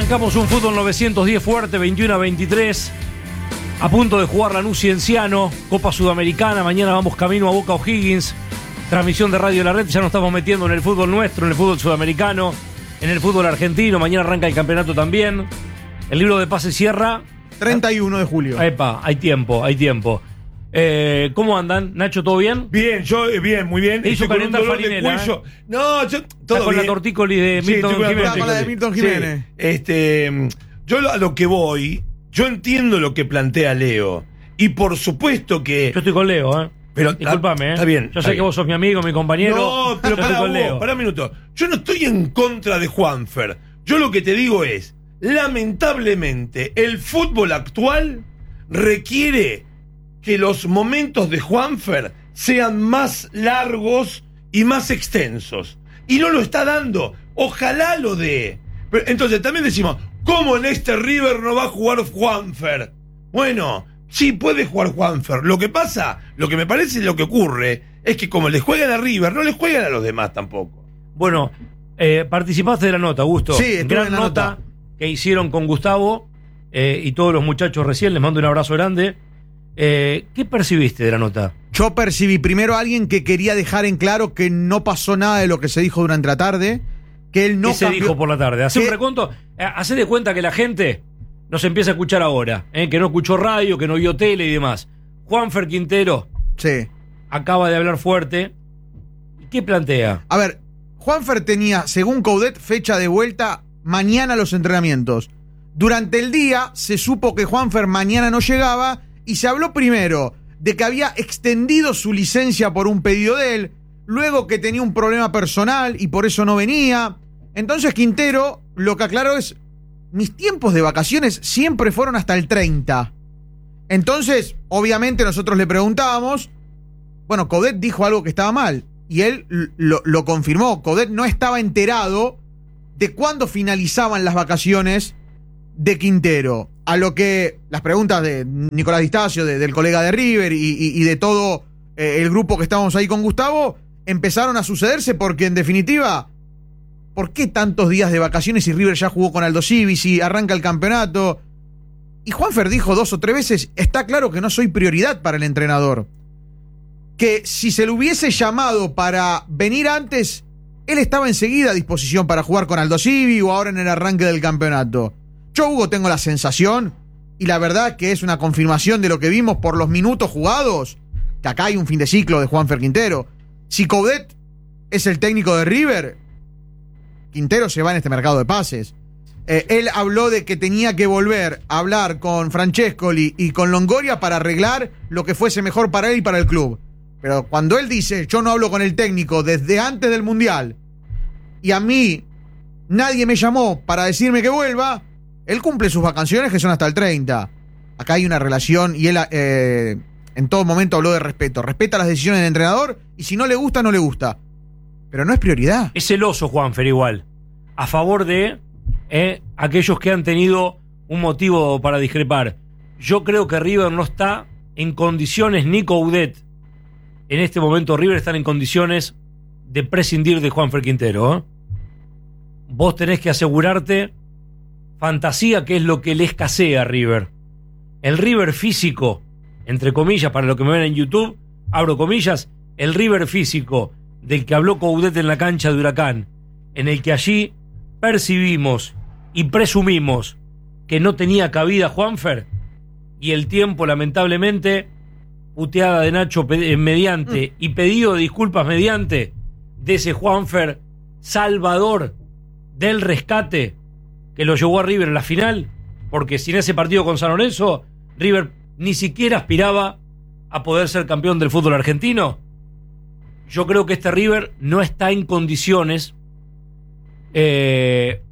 Arrancamos un fútbol 910 fuerte, 21-23. A punto de jugar Lanús Cienciano, Copa Sudamericana. Mañana vamos camino a Boca O'Higgins. Transmisión de Radio La Red. Ya nos estamos metiendo en el fútbol nuestro, en el fútbol sudamericano, en el fútbol argentino. Mañana arranca el campeonato también. El libro de pases cierra 31 de julio. Epa, hay tiempo, hay tiempo. ¿Cómo andan? Nacho, ¿todo bien? Bien, yo bien, muy bien. Te hizo Estoy con un calentar dolor de Farinela, cuello. No, yo todo Está con bien. la tortícoli de Milton Jiménez. Con la de Milton Jiménez. Sí. Yo a lo que voy, yo entiendo lo que plantea Leo. Y por supuesto que... Yo estoy con Leo, ¿eh? Pero discúlpame, está bien. Yo sé que vos sos mi amigo, mi compañero. No, pero yo estoy con Leo. pará un minuto. Yo no estoy en contra de Juanfer. Yo lo que te digo es, lamentablemente, el fútbol actual requiere que los momentos de Juanfer sean más largos y más extensos. Y no lo está dando. Ojalá lo dé. Pero, entonces también decimos, ¿cómo en este River no va a jugar Juanfer? Bueno, sí puede jugar Juanfer. Lo que pasa, lo que me parece lo que ocurre, es que como le juegan a River, no le juegan a los demás tampoco. Bueno, participaste de la nota, Gusto. Sí, estuve gran en la nota que hicieron con Gustavo y todos los muchachos recién. Les mando un abrazo grande. ¿Qué percibiste de la nota? Yo percibí primero a alguien que quería dejar en claro que no pasó nada de lo que se dijo durante la tarde, que él no ¿Qué se dijo por la tarde? Hacé un ¿Qué? recuento. Hacé de cuenta que la gente nos empieza a escuchar ahora, que no escuchó radio, que no vio tele y demás. Juanfer Quintero Sí. acaba de hablar fuerte. ¿Qué plantea? A ver, Juanfer tenía, según Coudet, fecha de vuelta mañana a los entrenamientos. Durante el día se supo que Juanfer mañana no llegaba y se habló primero de que había extendido su licencia por un pedido de él, luego que tenía un problema personal y por eso no venía. Entonces Quintero lo que aclaró es: mis tiempos de vacaciones siempre fueron hasta el 30. Entonces, obviamente nosotros le preguntábamos, bueno, Coudet dijo algo que estaba mal y él lo confirmó. Coudet no estaba enterado de cuándo finalizaban las vacaciones de Quintero. A lo que las preguntas de Nicolás Distacio, del colega de River y de todo el grupo que estábamos ahí con Gustavo, empezaron a sucederse porque, en definitiva, ¿por qué tantos días de vacaciones si River ya jugó con Aldo Civi, si arranca el campeonato? Y Juanfer dijo 2 o 3 veces, está claro que no soy prioridad para el entrenador. Que si se lo hubiese llamado para venir antes, él estaba enseguida a disposición para jugar con Aldo Civi o ahora en el arranque del campeonato. Yo, Hugo, tengo la sensación, y la verdad que es una confirmación de lo que vimos por los minutos jugados, que acá hay un fin de ciclo de Juanfer Quintero. Si Coudet es el técnico de River, Quintero se va en este mercado de pases. Él habló de que tenía que volver a hablar con Francescoli y con Longoria para arreglar lo que fuese mejor para él y para el club. Pero cuando él dice, yo no hablo con el técnico desde antes del Mundial, y a mí nadie me llamó para decirme que vuelva, él cumple sus vacaciones, que son hasta el 30. Acá hay una relación y él en todo momento habló de respeto. Respeta las decisiones del entrenador y si no le gusta, no le gusta. Pero no es prioridad. Es celoso Juanfer igual. A favor de aquellos que han tenido un motivo para discrepar. Yo creo que River no está en condiciones, ni Coudet. En este momento River están en condiciones de prescindir de Juanfer Quintero. Vos tenés que asegurarte fantasía, que es lo que le escasea a River. El River físico, entre comillas, para lo que me ven en YouTube, abro comillas, el River físico del que habló Coudet en la cancha de Huracán, en el que allí percibimos y presumimos que no tenía cabida Juanfer, y el tiempo, lamentablemente, puteada de Nacho mediante y pedido de disculpas mediante de ese Juanfer salvador del rescate que lo llevó a River en la final, porque sin ese partido con San Lorenzo, River ni siquiera aspiraba a poder ser campeón del fútbol argentino. Yo creo que este River no está en condiciones de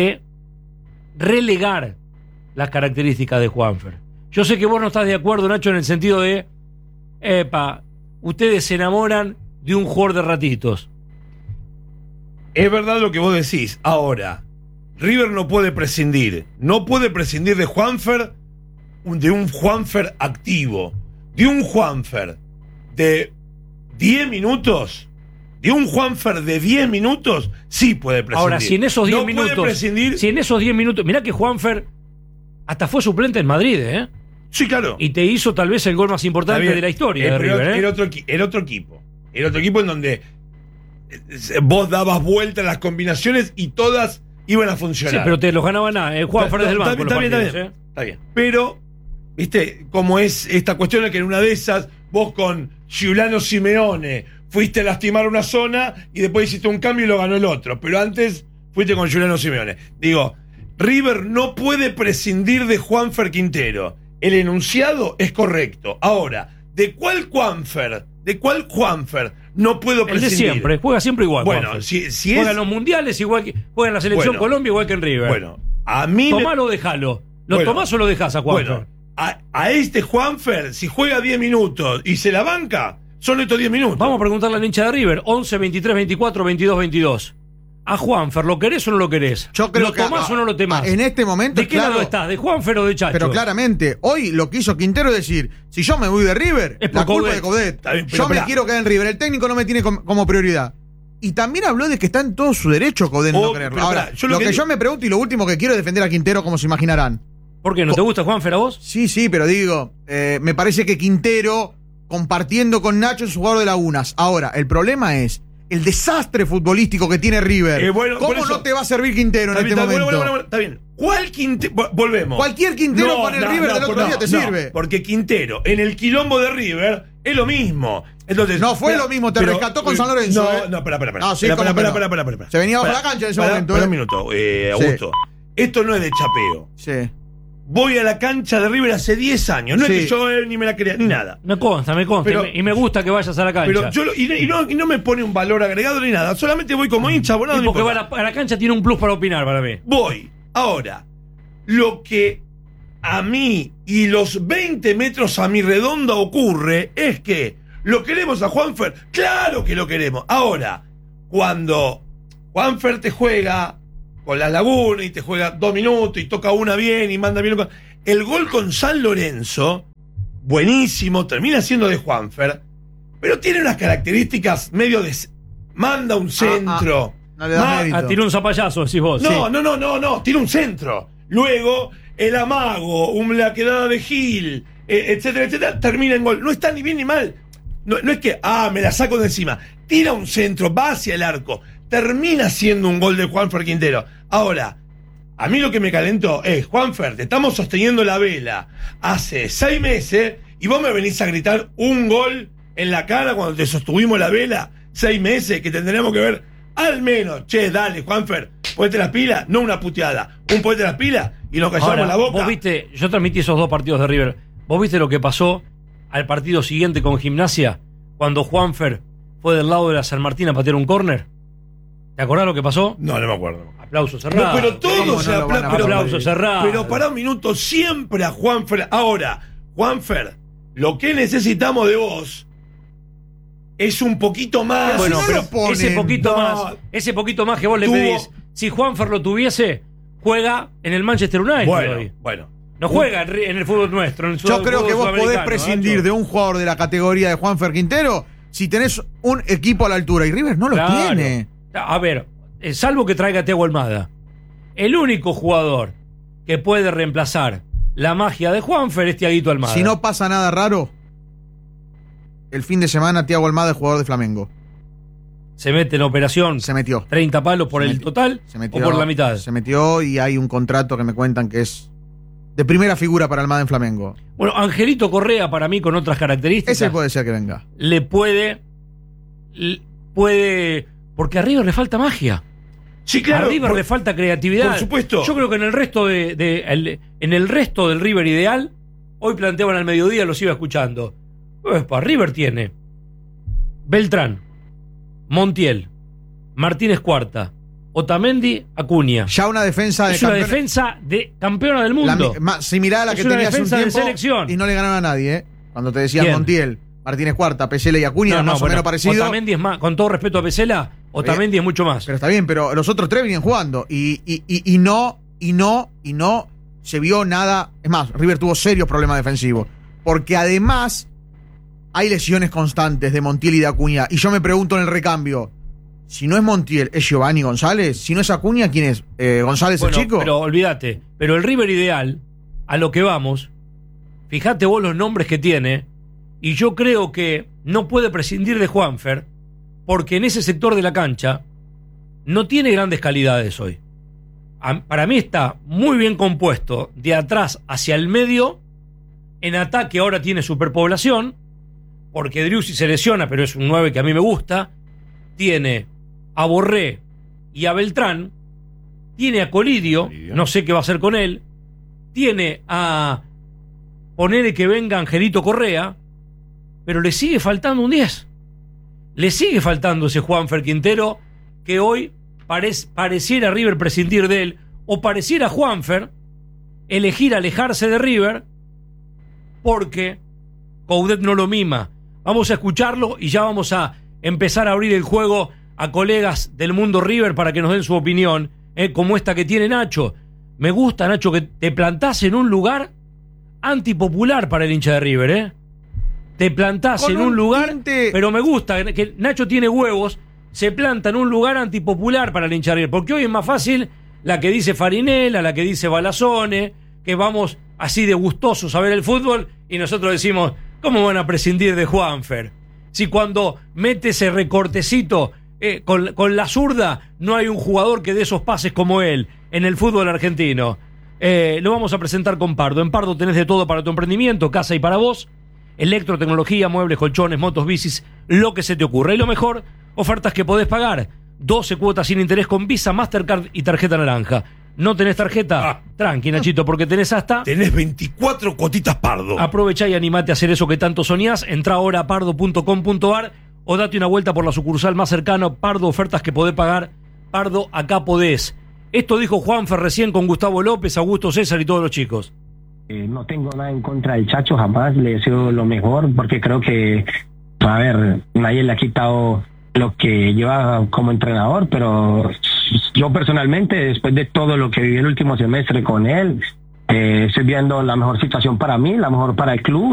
relegar las características de Juanfer. Yo sé que vos no estás de acuerdo, Nacho, en el sentido de ustedes se enamoran de un jugador de ratitos. Es verdad lo que vos decís. Ahora, River no puede prescindir de Juanfer, de un Juanfer activo, de un Juanfer de 10 minutos de un Juanfer de 10 minutos, sí puede prescindir. Ahora, si en esos 10 no minutos. puede prescindir. Si en esos 10 minutos. Mirá que Juanfer hasta fue suplente en Madrid, ¿eh? Sí, claro. Y te hizo tal vez el gol más importante de la historia de River, ¿eh? Era otro equipo. Era otro equipo en donde vos dabas vuelta a las combinaciones y todas iban a funcionar. Sí, pero te los ganaba nada. Juanfer desde el banco. Está bien. Pero, viste, como es esta cuestión de que en una de esas, vos con Giuliano Simeone fuiste a lastimar una zona y después hiciste un cambio y lo ganó el otro. Pero antes fuiste con Giuliano Simeone. Digo, River no puede prescindir de Juanfer Quintero. El enunciado es correcto. Ahora, ¿de cuál Juanfer no puedo prescindir? El de siempre, juega siempre igual. Bueno, Juanfer. si juega es... en los mundiales igual que juega en la selección Colombia igual que en River. Bueno, a mí tomalo o dejalo. ¿Lo tomás o lo dejás a Juanfer? Bueno, a este Juanfer, si juega 10 minutos y se la banca, son estos 10 minutos. Vamos a preguntarle al hincha de River. 11, 23, 24, 22, 22. A Juanfer, ¿lo querés o no lo querés? Yo creo ¿Lo tomás o no lo temás? En este momento, ¿De qué lado estás? ¿De Juanfer o de Chacho? Pero claramente, hoy lo que hizo Quintero es decir, si yo me voy de River, es la culpa es de Coudet. Yo me quiero quedar en River, el técnico no me tiene como prioridad. Y también habló de que está en todo su derecho Coudet no quererlo. Ahora, lo que yo me pregunto y lo último que quiero es defender a Quintero, como se imaginarán. ¿Por qué? ¿No te gusta Juanfer a vos? Sí, pero digo, me parece que Quintero, compartiendo con Nacho, es jugador de Lagunas. Ahora, el problema es el desastre futbolístico que tiene River. ¿Cómo no te va a servir Quintero en este momento? Bueno, está bien. ¿Cuál Quintero? Volvemos. Cualquier Quintero con el River del otro día te sirve. Porque Quintero, en el quilombo de River, es lo mismo. Entonces, no fue lo mismo, te rescató con San Lorenzo. Espera. No, sí, espera. Se venía bajo la cancha en ese momento. Un minuto, Augusto. Sí. Esto no es de chapeo. Sí. Voy a la cancha de River hace 10 años. No es que yo ni me la crea, ni nada. Me consta. Pero, y me gusta que vayas a la cancha. Pero yo y no me pone un valor agregado ni nada. Solamente voy como hincha, abonado. Y porque a la cancha tiene un plus para opinar para mí. Voy. Ahora, lo que a mí y los 20 metros a mi redonda ocurre es que ¿lo queremos a Juanfer? Claro que lo queremos. Ahora, cuando Juanfer te juega con la Laguna y te juega 2 minutos y toca una bien y manda bien. El gol con San Lorenzo, buenísimo, termina siendo de Juanfer, pero tiene unas características medio de... Manda un centro. No le da mérito. Tiró un zapallazo, decís vos. No, tira un centro. Luego, el amago, la quedada de Gil, etcétera, termina en gol. No está ni bien ni mal. No es que, me la saco de encima. Tira un centro, va hacia el arco. Termina siendo un gol de Juanfer Quintero. Ahora, a mí lo que me calentó es, Juanfer, te estamos sosteniendo la vela hace 6 meses y vos me venís a gritar un gol en la cara cuando te sostuvimos la vela 6 meses, que tendremos que ver al menos, dale, Juanfer, ponete las pilas, no una puteada, ponete las pilas y nos callamos la boca. Vos viste, yo transmití esos 2 partidos de River, vos viste lo que pasó al partido siguiente con Gimnasia, cuando Juanfer fue del lado de la San Martín a patear un córner. ¿Te acordás lo que pasó? No me acuerdo. Aplauso cerrado. No, pero todos se aplauso cerrado. Pero para un minuto siempre a Juanfer. Ahora, Juanfer, lo que necesitamos de vos es un poquito más. Bueno, pero ese poquito más que vos le pedís. Si Juanfer lo tuviese, juega en el Manchester United hoy. Bueno. No juega en el fútbol nuestro. Yo creo que vos podés prescindir de un jugador de la categoría de Juanfer Quintero si tenés un equipo a la altura. Y River no lo tiene. A ver, salvo que traiga a Thiago Almada, el único jugador que puede reemplazar la magia de Juanfer es Thiaguito Almada. Si no pasa nada raro, el fin de semana Thiago Almada es jugador de Flamengo. Se mete en la operación. Se metió. 30 palos por el total o por la mitad. Se metió y hay un contrato que me cuentan que es de primera figura para Almada en Flamengo. Bueno, Angelito Correa, para mí, con otras características. Ese puede ser que venga. Le puede. Porque a River le falta magia. Sí, claro. A River le falta creatividad. Por supuesto. Yo creo que en el resto en el resto del River ideal, hoy planteaban al mediodía, los iba escuchando. River tiene Beltrán, Montiel, Martínez Cuarta, Otamendi, Acuña. Ya una defensa de es una defensa de campeona del mundo. Similar a la que tenía hace un tiempo selección. Y no le ganaron a nadie, Cuando te decían Montiel, Martínez Cuarta, Pesela y Acuña, más o menos parecido. Otamendi es más, con todo respeto a Pesela, Otamendi es mucho más. Pero está bien, pero los otros 3 venían jugando y no se vio nada. Es más, River tuvo serios problemas defensivos. Porque además hay lesiones constantes de Montiel y de Acuña. Y yo me pregunto en el recambio, si no es Montiel, ¿es Giovanni González? Si no es Acuña, ¿quién es? ¿González Bueno, el chico? pero olvídate. Pero el River ideal, a lo que vamos, fíjate vos los nombres que tiene, y yo creo que no puede prescindir de Juanfer, porque en ese sector de la cancha no tiene grandes calidades hoy. Para mí está muy bien compuesto de atrás hacia el medio. En ataque ahora tiene superpoblación, porque Driussi se lesiona, pero es un 9 que a mí me gusta. Tiene a Borré y a Beltrán. Tiene a Colidio, no sé qué va a hacer con él. Tiene a ponerle que venga Angelito Correa, pero le sigue faltando un 10. Le sigue faltando ese Juanfer Quintero, que hoy pareciera River prescindir de él, o pareciera Juanfer elegir alejarse de River porque Coudet no lo mima. Vamos a escucharlo y ya vamos a empezar a abrir el juego a colegas del mundo River para que nos den su opinión, como esta que tiene Nacho. Me gusta, Nacho, que te plantás en un lugar antipopular para el hincha de River, Te plantás en un lugar, pero me gusta que Nacho tiene huevos, se planta en un lugar antipopular para el hincha de River, porque hoy es más fácil la que dice Farinella, la que dice Balazzone, que vamos así de gustosos a ver el fútbol y nosotros decimos, ¿cómo van a prescindir de Juanfer? Si cuando mete ese recortecito con la zurda no hay un jugador que dé esos pases como él en el fútbol argentino. Lo vamos a presentar con Pardo. En Pardo tenés de todo para tu emprendimiento, casa y para vos. Electrotecnología, muebles, colchones, motos, bicis, lo que se te ocurra. Y lo mejor, ofertas que podés pagar. 12 cuotas sin interés con Visa, Mastercard y tarjeta naranja. ¿No tenés tarjeta? Tranqui, Nachito, porque tenés hasta... Tenés 24 cuotitas Pardo. Aprovechá y animate a hacer eso que tanto soñás. Entrá ahora a pardo.com.ar o date una vuelta por la sucursal más cercana. Pardo, ofertas que podés pagar. Pardo, acá podés. Esto dijo Juanfer recién con Gustavo López, Augusto César y todos los chicos. No tengo nada en contra del Chacho, jamás le deseo lo mejor, porque creo que, a ver, nadie le ha quitado lo que lleva como entrenador, pero yo personalmente, después de todo lo que viví el último semestre con él, estoy viendo la mejor situación para mí, la mejor para el club.